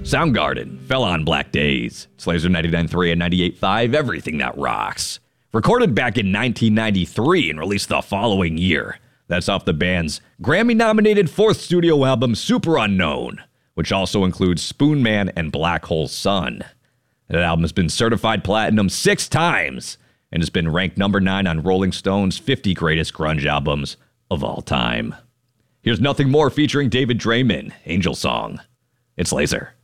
Soundgarden fell on Black Days. It's Laser 99.3 and 98.5, everything that rocks. Recorded back in 1993 and released the following year. That's off the band's Grammy-nominated fourth studio album, Super Unknown, which also includes Spoon Man and Black Hole Sun. That album has been certified platinum 6 times and has been ranked number 9 on Rolling Stone's 50 greatest grunge albums of all time. Here's Nothing More featuring David Draymond, Angel Song. It's Laser.